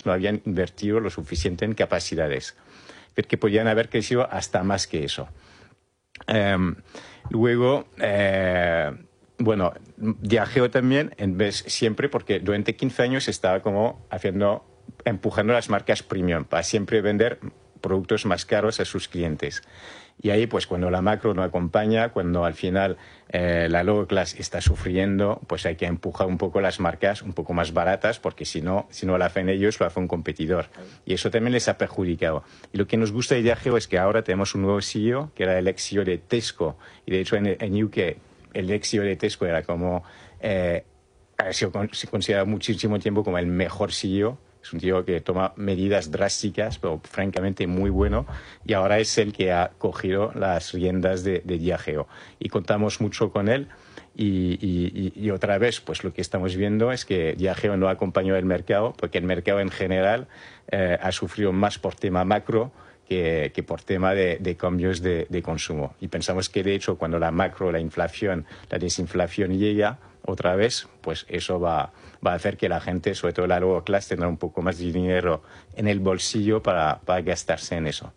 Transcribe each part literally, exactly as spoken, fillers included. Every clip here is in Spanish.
años no habían invertido lo suficiente en capacidades, que podían haber crecido hasta más que eso. Eh, luego, eh, bueno, Diageo también, en vez siempre, porque durante quince años estaba como haciendo, empujando las marcas premium para siempre vender productos más caros a sus clientes. Y ahí, pues cuando la macro no acompaña, cuando al final eh, la low class está sufriendo, pues hay que empujar un poco las marcas un poco más baratas, porque si no, si no lo hacen ellos, lo hace un competidor. Y eso también les ha perjudicado. Y lo que nos gusta de Diageo es que ahora tenemos un nuevo C E O, que era el ex C E O de Tesco. Y de hecho en, en U K, el ex C E O de Tesco era como, eh, ha sido, se considera muchísimo tiempo como el mejor C E O. Es un tío que toma medidas drásticas, pero francamente muy bueno, y ahora es el que ha cogido las riendas de, de Diageo. Y contamos mucho con él. Y, y, y otra vez, pues lo que estamos viendo es que Diageo no acompañó el mercado, porque el mercado en general eh, ha sufrido más por tema macro que, que por tema de, de cambios de, de consumo. Y pensamos que, de hecho, cuando la macro, la inflación, la desinflación llega otra vez, pues eso va, va a hacer que la gente, sobre todo la lower class, tendrá un poco más de dinero en el bolsillo para, para gastarse en eso.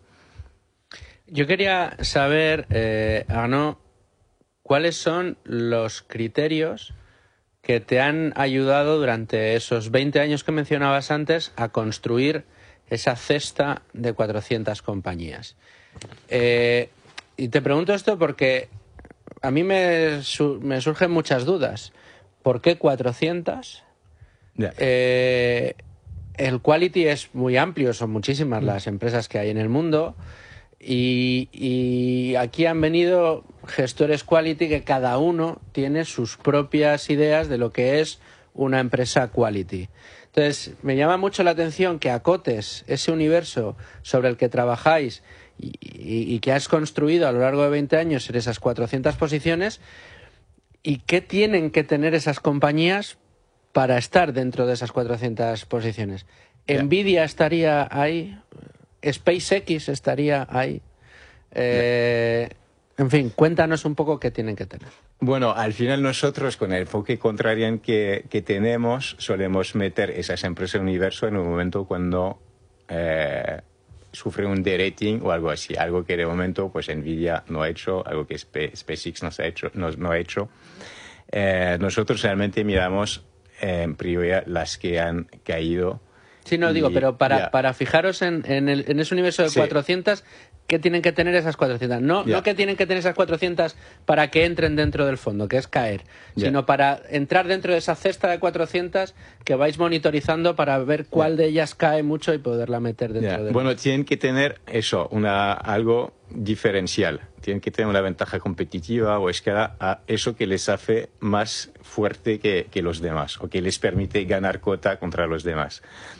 Yo quería saber, eh, Arnaud, ¿cuáles son los criterios que te han ayudado durante esos veinte años que mencionabas antes a construir esa cesta de cuatrocientas compañías? Eh, y te pregunto esto porque a mí me, su, me surgen muchas dudas. ¿Por qué cuatrocientas? Yeah. Eh, el quality es muy amplio, son muchísimas mm. las empresas que hay en el mundo. Y, y aquí han venido gestores quality que cada uno tiene sus propias ideas de lo que es una empresa quality. Entonces, me llama mucho la atención que acotes ese universo sobre el que trabajáis y, y, y que has construido a lo largo de veinte años en esas cuatrocientas posiciones. ¿Y qué tienen que tener esas compañías para estar dentro de esas cuatrocientas posiciones? Yeah. ¿Nvidia estaría ahí? ¿SpaceX estaría ahí? Eh, en fin, cuéntanos un poco qué tienen que tener. Bueno, al final nosotros, con el enfoque contrario que, que tenemos, solemos meter esas empresas en el universo en un momento cuando eh, sufre un derating o algo así. Algo que de momento pues Nvidia no ha hecho, algo que SpaceX no ha hecho. No, no ha hecho. Eh, nosotros realmente miramos eh, en prioridad las que han caído. Sí, no, y, digo, pero para, yeah. para fijaros en, en, el, en ese universo de sí. cuatrocientas, ¿qué tienen que tener esas cuatrocientas? No, yeah. no que tienen que tener esas cuatrocientas para que entren dentro del fondo, que es caer, yeah. sino para entrar dentro de esa cesta de cuatrocientas que vais monitorizando para ver cuál yeah. de ellas cae mucho y poderla meter dentro yeah. de... Bueno, tienen que tener eso, una, algo diferencial. Tienen que tener una ventaja competitiva o escala a eso que les hace más fuerte que, que los demás o que les permite ganar cuota contra los demás.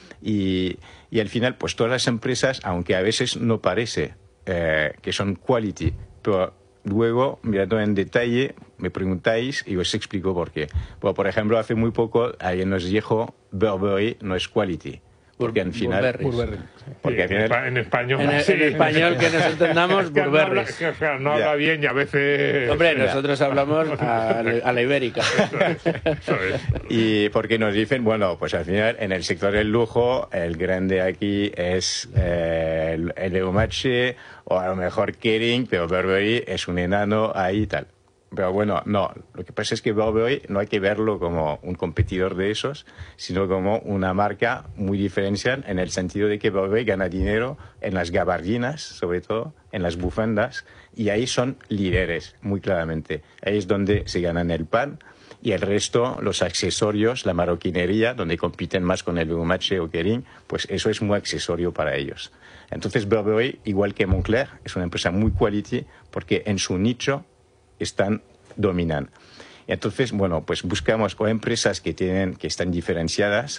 Y, y al final, pues todas las empresas, aunque a veces no parece eh, que son quality, pero luego, mirando en detalle, me preguntáis y os explico por qué. Bueno, por ejemplo, hace muy poco alguien nos dijo Burberry no es quality. Porque al final... Burberry. Porque al final, en español. En, sí. en español que nos entendamos, Burberry. Es que no habla, no habla bien y a veces... Hombre, nosotros hablamos a, a la ibérica. Eso es, eso es. Y porque nos dicen, bueno, pues al final en el sector del lujo, el grande aquí es eh, el, el Eumache o a lo mejor Kering, pero Burberry es un enano ahí y tal. Pero bueno, no. Lo que pasa es que Burberry no hay que verlo como un competidor de esos, sino como una marca muy diferencial en el sentido de que Burberry gana dinero en las gabardinas, sobre todo, en las bufandas, y ahí son líderes, muy claramente. Ahí es donde se ganan el pan y el resto, los accesorios, la marroquinería, donde compiten más con el Versace o Kering, pues eso es muy accesorio para ellos. Entonces Burberry, igual que Moncler, es una empresa muy quality porque en su nicho están dominan. Y entonces, bueno, pues buscamos o empresas que tienen, que están diferenciadas,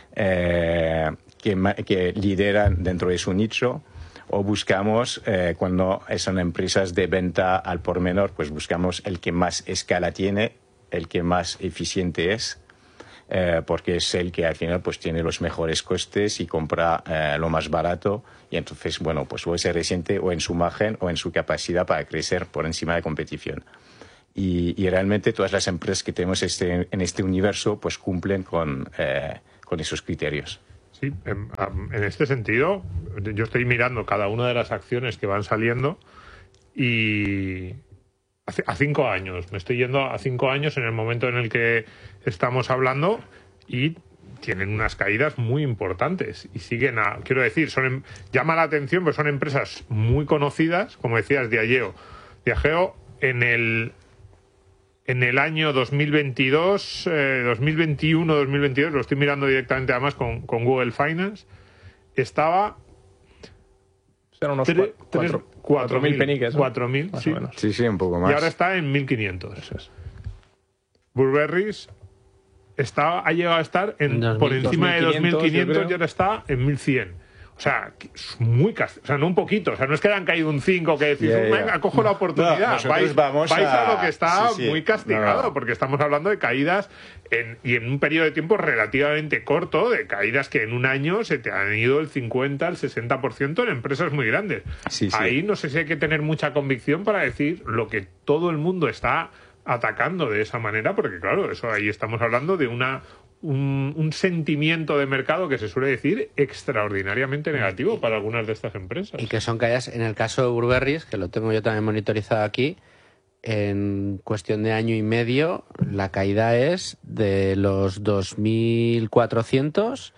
eh, que, que lideran dentro de su nicho, o buscamos eh, cuando son empresas de venta al por menor, pues buscamos el que más escala tiene, el que más eficiente es, eh, porque es el que al final pues tiene los mejores costes y compra eh, lo más barato, y entonces, bueno, pues puede ser reciente o en su margen o en su capacidad para crecer por encima de competición. Y, y realmente todas las empresas que tenemos este, en este universo pues cumplen con, eh, con esos criterios. Sí, en, en este sentido, yo estoy mirando cada una de las acciones que van saliendo y a cinco años, me estoy yendo a cinco años en el momento en el que estamos hablando y tienen unas caídas muy importantes y siguen a, quiero decir, son llama la atención, pues son empresas muy conocidas, como decías, Diageo. Diageo en el En el año dos mil veintidós, eh, dos mil veintiuno, dos mil veintidós, lo estoy mirando directamente además con, con Google Finance, estaba... Eran unos tre, cuatro mil peniques, ¿no? cuatro mil, sí. Sí, sí, un poco más. Y ahora está en mil quinientos. Eso es. Burberry está, ha llegado a estar en, dos mil, por encima de dos mil quinientos y creo. ahora está en mil cien. O sea, es muy cast... o sea, no un poquito, o sea, no es que le han caído un cinco que decís, yeah, yeah. venga, cojo la oportunidad. No, vais, vamos vais a... a lo que está sí, sí. muy castigado, no, no. porque estamos hablando de caídas en... y en un periodo de tiempo relativamente corto, de caídas que en un año se te han ido el cincuenta, el sesenta por ciento en empresas muy grandes. Sí, sí. Ahí no sé si hay que tener mucha convicción para decir lo que todo el mundo está atacando de esa manera, porque claro, eso ahí estamos hablando de una un, un sentimiento de mercado que se suele decir extraordinariamente negativo para algunas de estas empresas. Y que son caídas, en el caso de Burberry, que lo tengo yo también monitorizado aquí, en cuestión de año y medio, la caída es de los dos mil cuatrocientos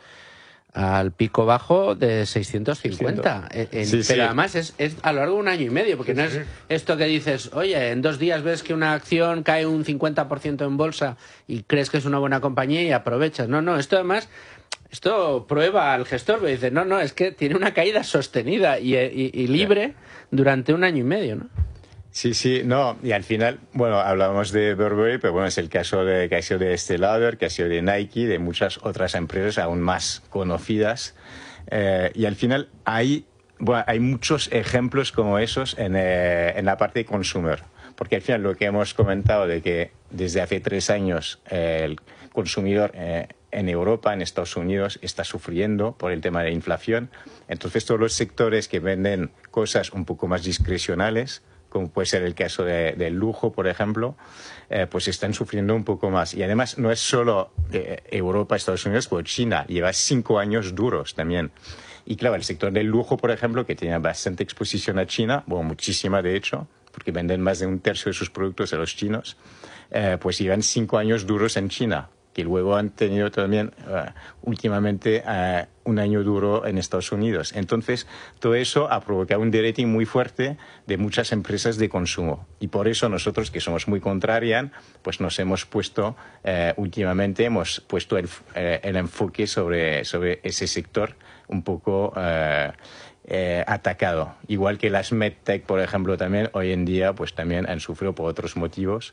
al pico bajo de seiscientos cincuenta. En, en, Sí, pero sí. además es, es a lo largo de un año y medio, porque Sí, no sí. es esto que dices, oye, en dos días ves que una acción cae un cincuenta por ciento en bolsa y crees que es una buena compañía y aprovechas. No, no, esto además... Esto prueba al gestor, pero dice, no, no, es que tiene una caída sostenida y, y, y libre durante un año y medio, ¿no? Sí, sí, no, y al final, bueno, hablábamos de Burberry, pero bueno, es el caso de, que ha sido de Estée Lauder, que ha sido de Nike, de muchas otras empresas aún más conocidas. Eh, y al final hay, bueno, hay muchos ejemplos como esos en, eh, en la parte de consumer. Porque al final lo que hemos comentado de que desde hace tres años eh, el consumidor eh, en Europa, en Estados Unidos, está sufriendo por el tema de la inflación. Entonces todos los sectores que venden cosas un poco más discrecionales, como puede ser el caso de, del lujo, por ejemplo, eh, pues están sufriendo un poco más. Y además no es solo eh, Europa, Estados Unidos, pero China lleva cinco años duros también. Y claro, el sector del lujo, por ejemplo, que tiene bastante exposición a China, bueno, muchísima de hecho, porque venden más de un tercio de sus productos a los chinos, eh, pues llevan cinco años duros en China, que luego han tenido también uh, últimamente uh, un año duro en Estados Unidos. Entonces, todo eso ha provocado un derating muy fuerte de muchas empresas de consumo. Y por eso nosotros, que somos muy contrarian, pues nos hemos puesto, uh, últimamente, hemos puesto el, uh, el enfoque sobre, sobre ese sector un poco... Uh, Eh, atacado. Igual que las MedTech, por ejemplo, también hoy en día pues también han sufrido por otros motivos,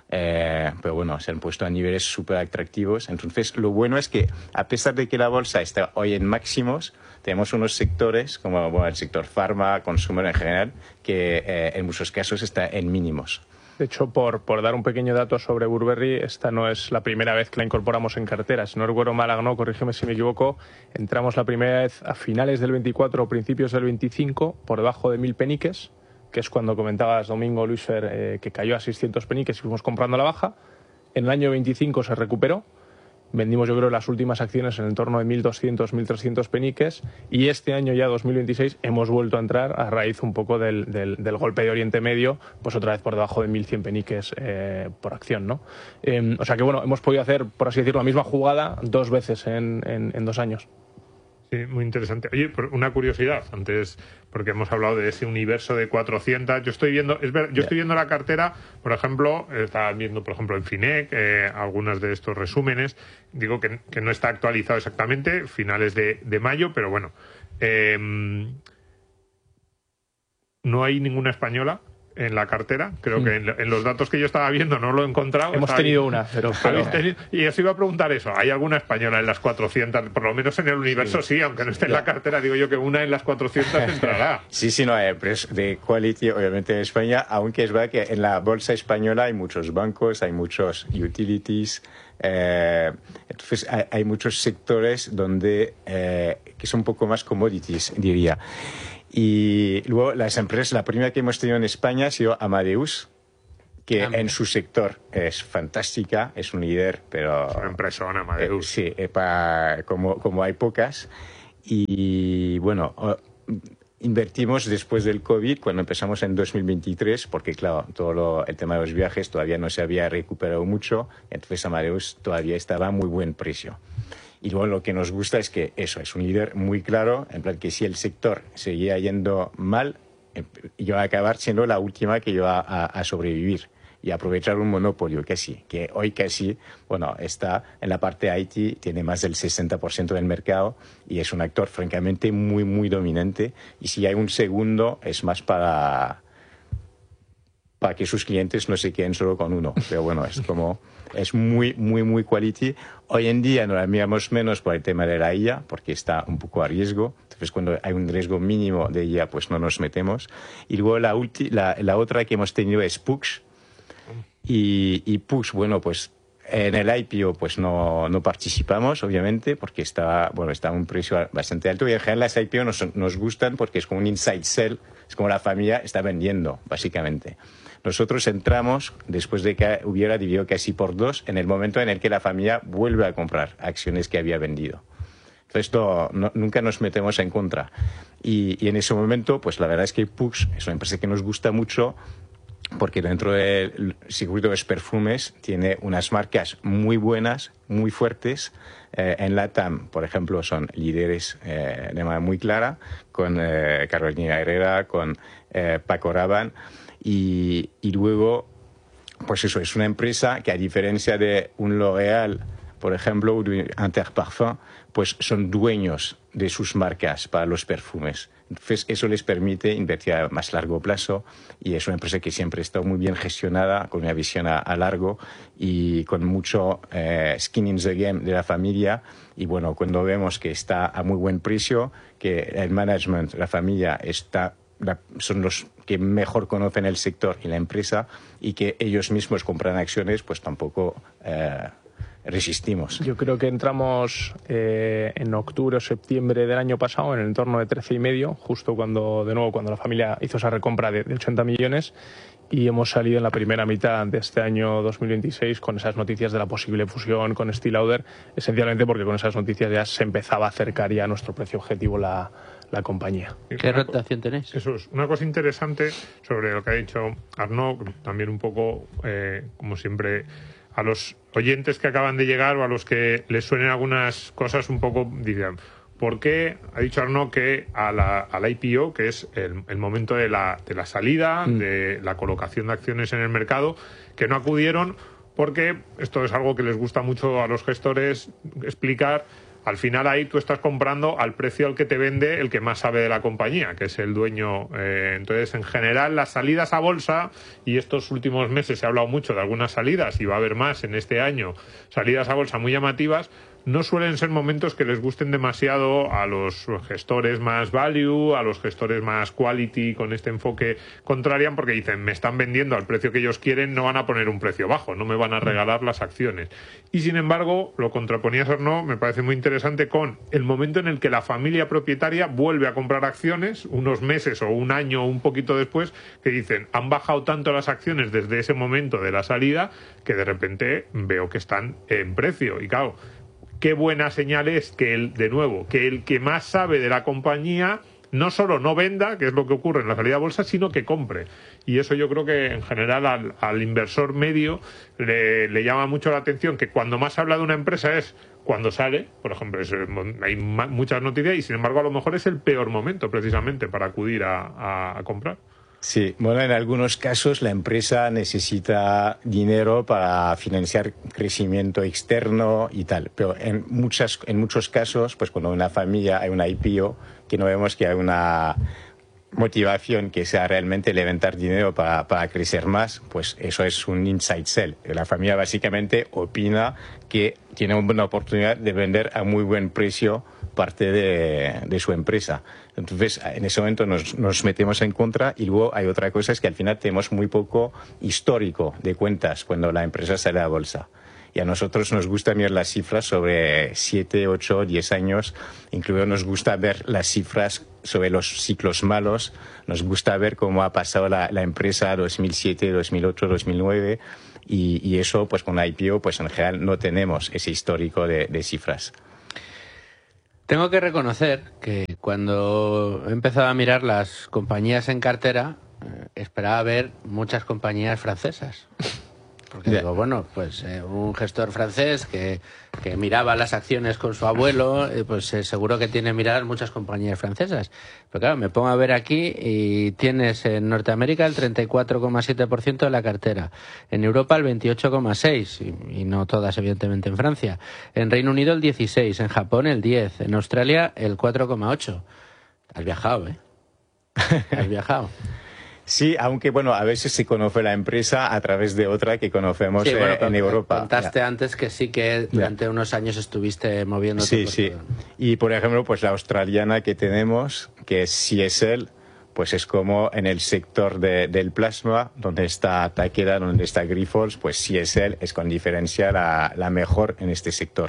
eh, pero bueno, se han puesto a niveles súper atractivos. Entonces, lo bueno es que a pesar de que la bolsa está hoy en máximos, tenemos unos sectores, como bueno, el sector farma, consumer en general, que eh, en muchos casos está en mínimos. De hecho, por, por dar un pequeño dato sobre Burberry, esta no es la primera vez que la incorporamos en cartera. Si no recuerdo mal, no, corrígeme si me equivoco, entramos la primera vez a finales del veinticuatro o principios del veinticinco por debajo de mil peniques, que es cuando comentabas, Domingo, Luis Fer, eh, que cayó a seiscientos peniques y fuimos comprando a la baja. En el año veinticinco se recuperó. Vendimos, yo creo, las últimas acciones en el torno de mil doscientos, mil trescientos peniques y este año ya, dos mil veintiséis, hemos vuelto a entrar a raíz un poco del, del, del golpe de Oriente Medio, pues otra vez por debajo de mil cien peniques eh, por acción, ¿no? Eh, o sea que, bueno, hemos podido hacer, por así decirlo, la misma jugada dos veces en, en, en dos años. Sí, muy interesante. Oye, una curiosidad, antes, porque hemos hablado de ese universo de cuatrocientas. Yo estoy viendo, es ver, yo estoy viendo la cartera, por ejemplo, estaba viendo, por ejemplo, en Finec, eh, algunos de estos resúmenes. Digo que, que no está actualizado exactamente, finales de, de mayo, pero bueno. Eh, no hay ninguna española en la cartera, creo que en, en los datos que yo estaba viendo no lo he encontrado. Hemos Está tenido ahí. una, pero... ¿Habéis tenido? Y os iba a preguntar eso, ¿hay alguna española en las cuatrocientas? Por lo menos en el universo sí, sí, aunque no esté en la cartera, digo yo que una en las cuatrocientas entrará. Sí, sí, no hay empresas de quality, obviamente, en España, aunque es verdad que en la bolsa española hay muchos bancos, hay muchos utilities, eh, entonces hay, hay muchos sectores donde eh, que son un poco más commodities, diría. Y luego las empresas, la primera que hemos tenido en España ha sido Amadeus, que Ah, en su sector es fantástica, es un líder, pero... Es una empresona, eh, Amadeus. sí, eh, pa- como, como hay pocas. Y bueno, o- invertimos después del COVID, cuando empezamos en dos mil veintitrés, porque claro, todo lo- el tema de los viajes todavía no se había recuperado mucho, entonces Amadeus todavía estaba a muy buen precio. Y luego lo que nos gusta es que eso, es un líder muy claro, en plan que si el sector seguía yendo mal, eh, iba a acabar siendo la última que iba a, a sobrevivir y aprovechar un monopolio casi, que hoy casi, bueno, está en la parte I T, tiene más del sesenta por ciento del mercado y es un actor francamente muy, muy dominante. Y si hay un segundo, es más para, para que sus clientes no se queden solo con uno. Pero bueno, es como, es muy, muy, muy quality. Hoy en día nos la miramos menos por el tema de la I A, porque está un poco a riesgo. Entonces, cuando hay un riesgo mínimo de I A, pues no nos metemos. Y luego la, ulti, la, la otra que hemos tenido es Pux. Y, y Pux, bueno, pues en el I P O pues no, no participamos, obviamente, porque está, bueno, está a un precio bastante alto. Y en general las I P O nos, nos gustan porque es como un inside sell, es como la familia está vendiendo, básicamente. Nosotros entramos después de que hubiera dividido casi por dos en el momento en el que la familia vuelve a comprar acciones que había vendido. Entonces, esto no, nunca nos metemos en contra. Y, y en ese momento, pues la verdad es que Pux es una empresa que nos gusta mucho, porque dentro del circuito de los perfumes tiene unas marcas muy buenas, muy fuertes. Eh, en LATAM, por ejemplo, son líderes eh, de manera muy clara, con eh, Carolina Herrera, con eh, Paco Rabanne. Y, y luego, pues eso, es una empresa que a diferencia de un L'Oréal, por ejemplo, o de Interparfum, pues son dueños de sus marcas para los perfumes. Entonces, eso les permite invertir a más largo plazo y es una empresa que siempre está muy bien gestionada, con una visión a, a largo y con mucho eh, skin in the game de la familia. Y bueno, cuando vemos que está a muy buen precio, que el management, la familia, está, la, son los que mejor conocen el sector y la empresa y que ellos mismos compran acciones, pues tampoco... Eh, resistimos. Yo creo que entramos eh, en octubre o septiembre del año pasado en el entorno de trece y medio, justo cuando, de nuevo, cuando la familia hizo esa recompra de, de ochenta millones y hemos salido en la primera mitad de este año dos mil veintiséis con esas noticias de la posible fusión con Estée Lauder, esencialmente porque con esas noticias ya se empezaba a acercar ya a nuestro precio objetivo la, la compañía. ¿Qué rotación tenéis? Eso es una cosa interesante sobre lo que ha dicho Arnaud, también un poco, eh, como siempre, a los oyentes que acaban de llegar o a los que les suenen algunas cosas un poco, digan, ¿por qué ha dicho Arnaud que a la, a la I P O, que es el, el momento de la, de la salida, mm. de la colocación de acciones en el mercado, que no acudieron? Porque esto es algo que les gusta mucho a los gestores explicar. Al final ahí tú estás comprando al precio al que te vende el que más sabe de la compañía, que es el dueño. Eh, entonces, en general, las salidas a bolsa, y estos últimos meses se ha hablado mucho de algunas salidas, y va a haber más en este año, salidas a bolsa muy llamativas, no suelen ser momentos que les gusten demasiado a los gestores más value, a los gestores más quality, con este enfoque contrarian, porque dicen, me están vendiendo al precio que ellos quieren, no van a poner un precio bajo, no me van a regalar las acciones. Y sin embargo, lo contraponías o no, me parece muy interesante con el momento en el que la familia propietaria vuelve a comprar acciones, unos meses o un año o un poquito después, que dicen, han bajado tanto las acciones desde ese momento de la salida, que de repente veo que están en precio. Y claro, qué buena señal es que, el, de nuevo, que el que más sabe de la compañía no solo no venda, que es lo que ocurre en la salida a bolsa, sino que compre. Y eso yo creo que en general al, al inversor medio le, le llama mucho la atención, que cuando más se habla de una empresa es cuando sale, por ejemplo, es, hay ma- muchas noticias y sin embargo a lo mejor es el peor momento precisamente para acudir a, a, a comprar. Sí, bueno, en algunos casos la empresa necesita dinero para financiar crecimiento externo y tal, pero en muchas, en muchos casos, pues cuando una familia hay una I P O, que no vemos que hay una motivación que sea realmente levantar dinero para, para crecer más, pues eso es un inside sell. La familia básicamente opina que tiene una oportunidad de vender a muy buen precio parte de, de su empresa. Entonces, en ese momento nos, nos metemos en contra y luego hay otra cosa, es que al final tenemos muy poco histórico de cuentas cuando la empresa sale a bolsa. Y a nosotros nos gusta mirar las cifras sobre siete, ocho, diez años. Incluso nos gusta ver las cifras sobre los ciclos malos. Nos gusta ver cómo ha pasado la, la empresa dos mil siete, dos mil ocho, dos mil nueve. Y, y eso, pues con I P O, pues en general no tenemos ese histórico de, de cifras. Tengo que reconocer que cuando he empezado a mirar las compañías en cartera, eh, esperaba ver muchas compañías francesas. Porque Yeah. digo, bueno, pues eh, un gestor francés que, que miraba las acciones con su abuelo, eh, pues eh, seguro que tiene miradas muchas compañías francesas. Pero claro, me pongo a ver aquí y tienes en Norteamérica el treinta y cuatro coma siete por ciento de la cartera, en Europa el veintiocho coma seis por ciento, y, y no todas evidentemente en Francia, en Reino Unido el dieciséis por ciento, en Japón el diez por ciento, en Australia el cuatro coma ocho por ciento. Has viajado, ¿eh? Has viajado. Sí, aunque bueno, a veces se conoce la empresa a través de otra que conocemos Sí, bueno, eh, en Europa. Contaste Ya. antes que sí que durante Ya. unos años estuviste moviéndote. Sí, por sí. todo. Y por ejemplo, pues la australiana que tenemos, que es C S L, pues es como en el sector de, del plasma, donde está Takeda, donde está Grifols, pues C S L es con diferencia la, la mejor en este sector.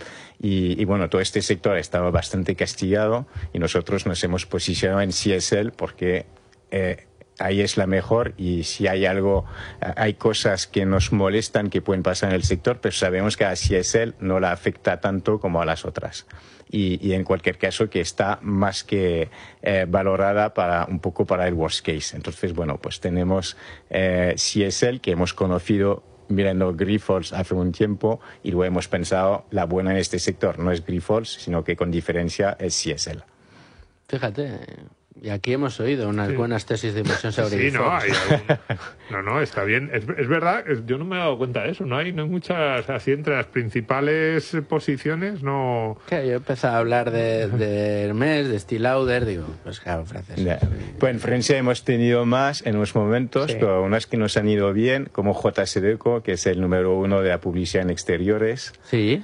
Y, y bueno, todo este sector estaba bastante castigado y nosotros nos hemos posicionado en C S L porque eh, ahí es la mejor, y si hay algo, hay cosas que nos molestan que pueden pasar en el sector, pero sabemos que a C S L no la afecta tanto como a las otras. Y, y en cualquier caso que está más que eh, valorada para un poco para el worst case. Entonces, bueno, pues tenemos eh, C S L que hemos conocido mirando Grifols hace un tiempo y luego hemos pensado la buena en este sector no es Grifols, sino que con diferencia es C S L. Fíjate, y aquí hemos oído unas Sí. buenas tesis de inversión sobre Sí, no, Grifols. hay algún- no, no, está bien. Es, es verdad, es- yo no me he dado cuenta de eso. No hay, no hay muchas, así entre las principales posiciones, no. Que yo empecé a hablar de, de Hermès, de Estée Lauder, digo, pues claro, francés. Ya. Pues en Francia hemos tenido más en unos momentos, Sí. pero unas que nos han ido bien, como J C Deco, que es el número uno de la publicidad en exteriores. Sí,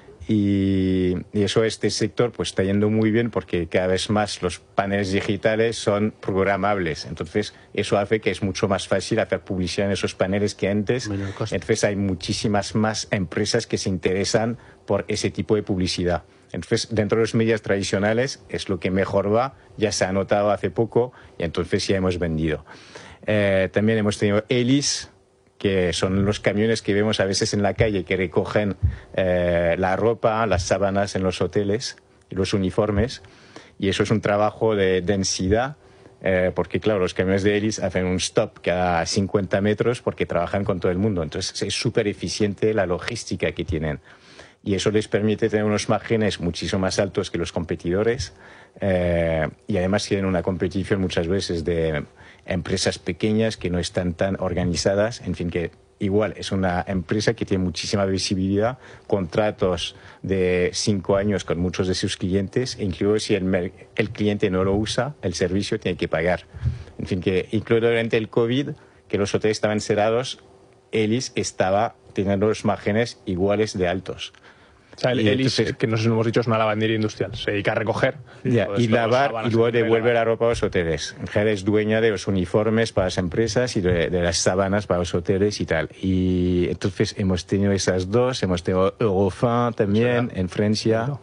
Y, y eso, este sector, pues está yendo muy bien porque cada vez más los paneles digitales son programables. Entonces, eso hace que es mucho más fácil hacer publicidad en esos paneles que antes. Menor coste. Entonces, hay muchísimas más empresas que se interesan por ese tipo de publicidad. Entonces, dentro de los medios tradicionales es lo que mejor va. Ya se ha notado hace poco y entonces ya hemos vendido. Eh, también hemos tenido Elis, que son los camiones que vemos a veces en la calle que recogen eh, la ropa, las sábanas en los hoteles y los uniformes. Y eso es un trabajo de densidad, eh, porque claro, los camiones de Elis hacen un stop cada cincuenta metros porque trabajan con todo el mundo. Entonces es súper eficiente la logística que tienen. Y eso les permite tener unos márgenes muchísimo más altos que los competidores. Eh, y además tienen una competición muchas veces de empresas pequeñas que no están tan organizadas. En fin, que igual es una empresa que tiene muchísima visibilidad, contratos de cinco años con muchos de sus clientes, e incluso si el, mer- el cliente no lo usa, el servicio tiene que pagar. En fin, que incluso durante el COVID, que los hoteles estaban cerrados, Elis estaba teniendo los márgenes iguales de altos. O sea, el Y Elis, entonces- que no sé si lo hemos dicho, es una lavandería industrial. Se dedica a recoger Ya, todo y esto, lavar sábanas, y luego etcétera. devuelve la ropa a los hoteles. En general es dueña de los uniformes para las empresas y de, de las sábanas para los hoteles y tal. Y entonces hemos tenido esas dos, hemos tenido Eurofin también Eso en Francia. Claro.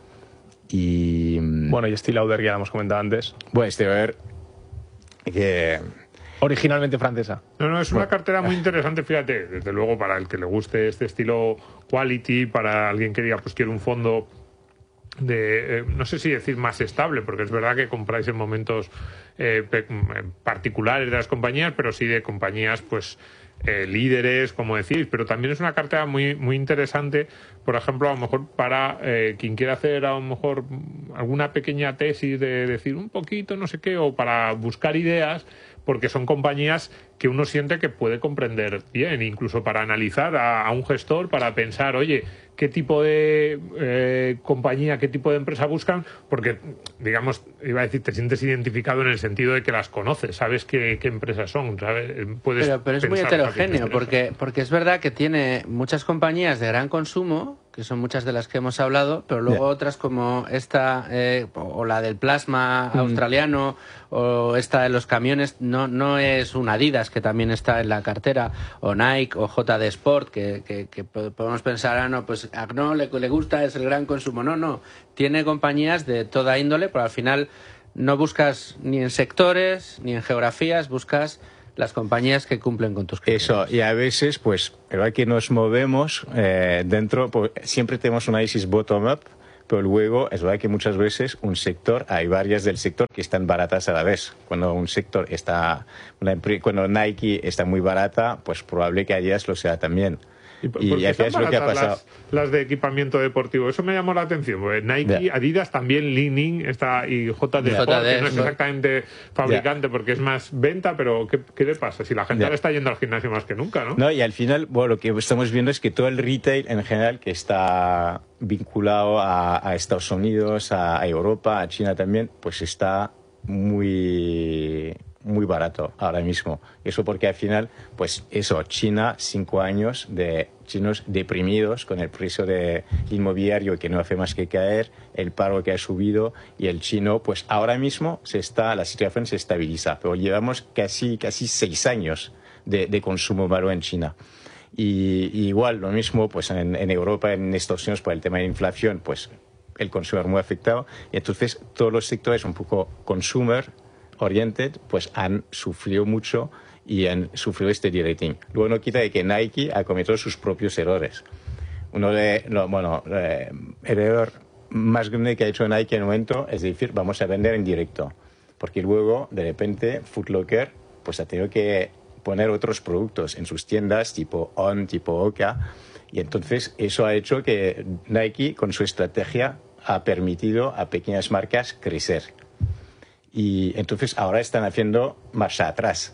Y mm, Bueno, y Estée Lauder, que ya lo hemos comentado antes. bueno, este a ver que Originalmente francesa. No, no, es una cartera muy interesante, fíjate, desde luego para el que le guste este estilo quality, para alguien que diga, pues quiero un fondo de, eh, no sé si decir más estable, porque es verdad que compráis en momentos eh, pe- particulares de las compañías, pero sí de compañías, pues, eh, líderes, como decís, pero también es una cartera muy, muy interesante, por ejemplo, a lo mejor para eh, quien quiera hacer a lo mejor alguna pequeña tesis de decir un poquito, no sé qué, o para buscar ideas, porque son compañías que uno siente que puede comprender bien, incluso para analizar a, a un gestor, para pensar, oye, qué tipo de eh, compañía, qué tipo de empresa buscan, porque, digamos, iba a decir, te sientes identificado en el sentido de que las conoces, sabes qué, qué empresas son, ¿sabes? Puedes pero, pero es muy pensar, o sea, que te heterogéneo, interesa. porque, porque es verdad que tiene muchas compañías de gran consumo que son muchas de las que hemos hablado, pero luego Yeah. otras como esta, eh, o la del plasma Mm. australiano, o esta de los camiones, no, no es un Adidas, que también está en la cartera, o Nike, o J D Sport, que, que, que podemos pensar, ah, no, pues a Agno le, le gusta, es el gran consumo. No, no, tiene compañías de toda índole, pero al final no buscas ni en sectores, ni en geografías, buscas las compañías que cumplen con tus criterios. Eso, y a veces, pues, verdad que nos movemos eh, dentro, pues, siempre tenemos un análisis bottom-up, pero luego es verdad que muchas veces un sector, hay varias del sector que están baratas a la vez. Cuando un sector está, una, cuando Nike está muy barata, pues probable que Adidas lo sea también. ¿Y, por, y ¿por qué al final están es lo que ha baratas pasado. Las, las de equipamiento deportivo? Eso me llamó la atención. Porque Nike, Yeah. Adidas, también Li-Ning está, y J D Yeah. Sport, J D que no es Sport. exactamente fabricante porque es más venta, pero ¿qué, qué le pasa? Si la gente Yeah. ahora está yendo al gimnasio más que nunca, ¿no? No, y al final, bueno, lo que estamos viendo es que todo el retail en general que está vinculado a, a Estados Unidos, a, a Europa, a China también, pues está muy muy barato ahora mismo. Eso porque al final, pues eso, China, cinco años de chinos deprimidos con el precio de inmobiliario que no hace más que caer, el paro que ha subido, y el chino, pues ahora mismo se está, la situación se estabiliza, pero llevamos casi, casi seis años de, de consumo malo en China. Y, y igual, lo mismo pues en, en Europa, en Estados Unidos, por el tema de inflación, pues el consumidor muy afectado, y entonces todos los sectores un poco consumer oriented pues han sufrido mucho y han sufrido este de-rating. Luego no quita de que Nike ha cometido sus propios errores. Uno de, no, bueno, eh, el error más grande que ha hecho Nike en el momento es decir, vamos a vender en directo, porque luego de repente Foot Locker pues ha tenido que poner otros productos en sus tiendas tipo On, tipo Oka, y entonces eso ha hecho que Nike con su estrategia ha permitido a pequeñas marcas crecer. Y entonces ahora están haciendo marcha atrás.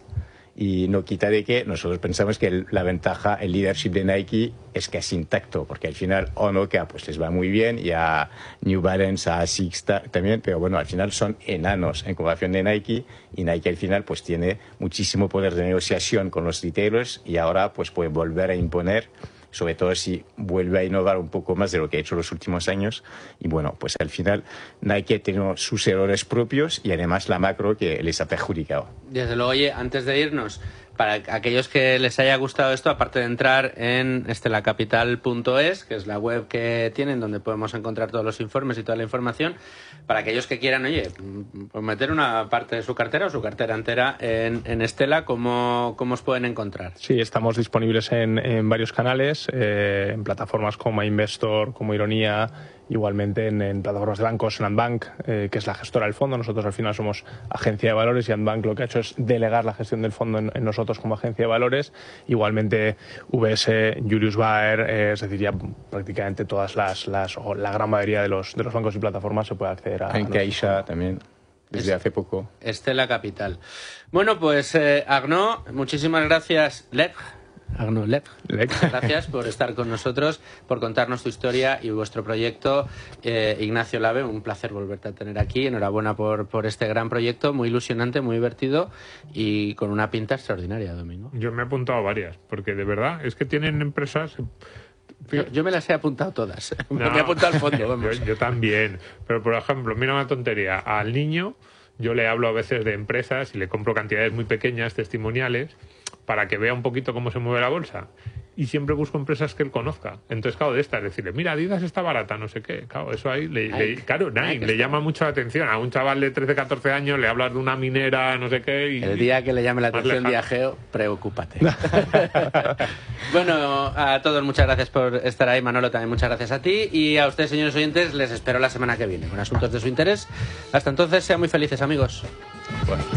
Y no quita de que nosotros pensamos que el, la ventaja, el leadership de Nike es casi intacto, porque al final Onoka pues les va muy bien, y a New Balance, a Asics también, pero bueno, al final son enanos en comparación de Nike, y Nike al final pues tiene muchísimo poder de negociación con los retailers, y ahora pues puede volver a imponer, sobre todo si vuelve a innovar un poco más de lo que ha hecho los últimos años. Y bueno, pues al final Nike ha tenido sus errores propios y además la macro que les ha perjudicado. Desde luego, oye, antes de irnos, para aquellos que les haya gustado esto, aparte de entrar en estelacapital punto es, que es la web que tienen, donde podemos encontrar todos los informes y toda la información, para aquellos que quieran, oye, pues meter una parte de su cartera o su cartera entera en, en Estela, ¿cómo, ¿cómo os pueden encontrar? Sí, estamos disponibles en, en varios canales, eh, en plataformas como Investor, como Ironía, igualmente en, en plataformas de bancos, en Andbank, eh, que es la gestora del fondo. Nosotros al final somos agencia de valores, y Andbank lo que ha hecho es delegar la gestión del fondo en, en nosotros como agencia de valores. Igualmente V S, Julius Baer, eh, es decir, ya prácticamente todas las, las o la gran mayoría de los, de los bancos y plataformas se puede acceder a. En Caixa también, desde Es, hace poco. Estela Capital. Bueno, pues eh, Agno, muchísimas gracias, Lec. Agno Lec. Lec. Gracias por estar con nosotros, por contarnos tu historia y vuestro proyecto. Eh, Ignacio Lave, un placer volverte a tener aquí. Enhorabuena por, por este gran proyecto, muy ilusionante, muy divertido y con una pinta extraordinaria, Domingo. Yo me he apuntado a varias, porque de verdad es que tienen empresas. Yo, yo me las he apuntado todas. No, me he apuntado al fondo, vamos. Yo, yo también. Pero, por ejemplo, mira una tontería. Al niño yo le hablo a veces de empresas y le compro cantidades muy pequeñas, testimoniales, para que vea un poquito cómo se mueve la bolsa. Y siempre busco empresas que él conozca. Entonces, claro, de estas, decirle, mira, Adidas está barata, no sé qué. Claro, eso ahí, le, le, claro, Nike, le llama mucho la atención. A un chaval de trece, catorce años le hablas de una minera, no sé qué. Y, el día que le llame la atención Diageo, preocúpate. Bueno, a todos muchas gracias por estar ahí. Manolo, también muchas gracias a ti. Y a ustedes, señores oyentes, les espero la semana que viene con asuntos de su interés. Hasta entonces, sean muy felices, amigos. Bueno.